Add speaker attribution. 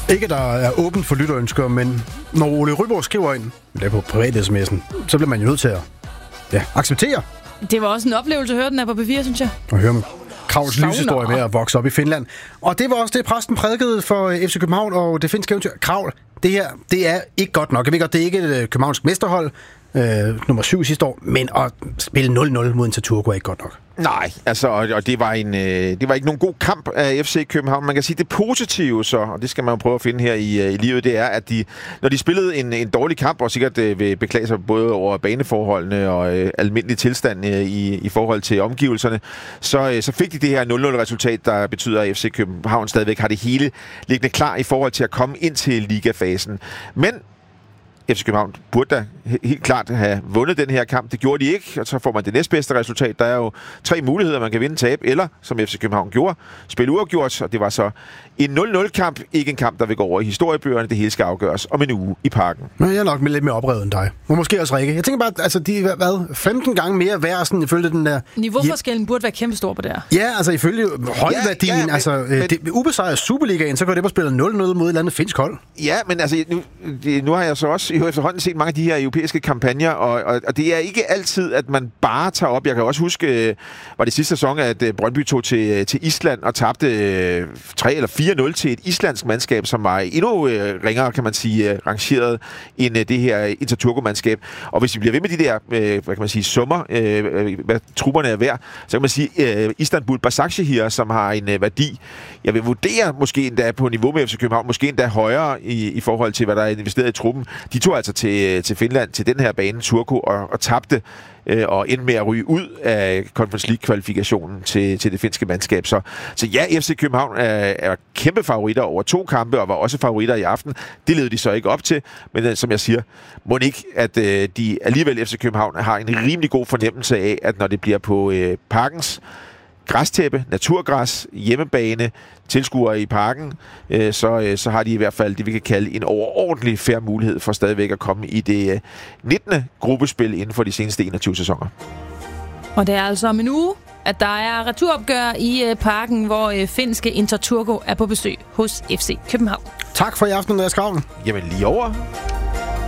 Speaker 1: Ikke, der er åbent for lytterønsker, men når Ole Ryborg skriver ind, det er på privat-sms'en, så bliver man jo nødt til at acceptere.
Speaker 2: Det var også en oplevelse at høre den her på P4, synes jeg.
Speaker 1: Og høre om Kravls livshistorie med at vokse op i Finland. Og det var også det, præsten prædikede for FC København og det finske eventyr. Kravl, det her, det er ikke godt nok. Jeg ved godt, det er ikke et københavnsk mesterhold, nummer 7 sidste år, men at spille 0-0 mod en Turku er ikke godt nok.
Speaker 3: Nej, altså, og det var ikke nogen god kamp af FC København. Man kan sige, det positive så, og det skal man jo prøve at finde her i livet, det er, at når de spillede en dårlig kamp, og sikkert vil beklage sig både over baneforholdene og almindelig tilstand i forhold til omgivelserne, så fik de det her 0-0-resultat, der betyder, at FC København stadigvæk har det hele liggende klar i forhold til at komme ind til ligafasen. Men FC København burde da helt klart have vundet den her kamp. Det gjorde de ikke, og så får man det næstbedste resultat. Der er jo 3 muligheder, man kan vinde, tabe, eller, som FC København gjorde, spille uafgjort, og det var så en 0-0-kamp. Ikke en kamp, der vil gå over i historiebøgerne. Det hele skal afgøres om en uge i Parken.
Speaker 1: Men jeg er nok lidt mere oprevet end dig. Og måske også Rikke. Jeg tænker bare, altså de er 15 gange mere værd, sådan ifølge den der...
Speaker 2: Niveauforskellen burde være kæmpestor på det her.
Speaker 1: Ja, altså ifølge holdværdien, ubesejret Superligaen, så går det bare spille 0-0 mod et eller andet finsk hold.
Speaker 3: Ja, men altså, nu har jeg så også efterhånden set mange af de her europæiske kampagner, og det er ikke altid, at man bare tager op. Jeg kan også huske, var det sidste sæson, at Brøndby tog til Island og tabte 3 eller 4-0 til et islandsk mandskab, som var endnu ringere, kan man sige, rangeret end det her Interturko-mandskab. Og hvis vi bliver ved med de der, hvad kan man sige, summer, hvad trupperne er værd, så kan man sige, Istanbul Başakşehir, som har en værdi, jeg vil vurdere måske endda på niveau med FC København, måske endda højere i forhold til, hvad der er investeret i truppen. De tog altså til Finland, til den her bane, Turku, og tabte og endte med at ryge ud af Conference League-kvalifikationen til det finske mandskab. Så ja, FC København er kæmpe favoritter over 2 kampe, og var også favoritter i aften. Det led de så ikke op til, men som jeg siger, må ikke, at de alligevel FC København har en rimelig god fornemmelse af, at når det bliver på Parkens græstæppe, naturgræs, hjemmebane, tilskuere i Parken, så har de i hvert fald det, vi kan kalde en overordentlig fair mulighed for stadigvæk at komme i det 19. gruppespil inden for de seneste 21 sæsoner.
Speaker 2: Og det er altså om en uge, at der er returopgør i Parken, hvor finske Interturko er på besøg hos FC København.
Speaker 1: Tak for i aften, Andreas Kravl.
Speaker 3: Jamen lige over.